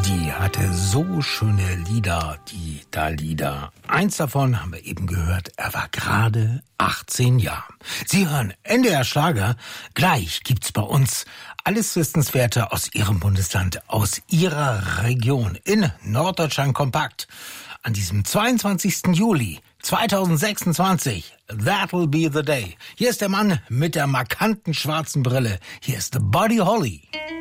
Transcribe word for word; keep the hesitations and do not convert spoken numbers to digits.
Die hatte so schöne Lieder, die Dalida. Eins davon haben wir eben gehört, er war gerade achtzehn Jahre. Sie hören N D R Schlager. Gleich gibt's bei uns alles Wissenswerte aus Ihrem Bundesland, aus Ihrer Region in Norddeutschland kompakt. An diesem zweiundzwanzigsten Juli zweitausendsechsundzwanzig, that'll be the day. Hier ist der Mann mit der markanten schwarzen Brille. Hier ist Buddy Holly.